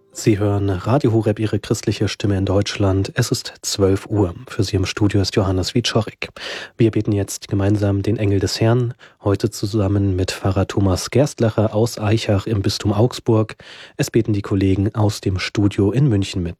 Sie hören Radio Horeb, Ihre christliche Stimme in Deutschland. Es ist 12 Uhr. Für Sie im Studio ist Johannes Wieczorek. Wir beten jetzt gemeinsam den Engel des Herrn, heute zusammen mit Pfarrer Thomas Gerstlacher aus Aichach im Bistum Augsburg. Es beten die Kollegen aus dem Studio in München mit.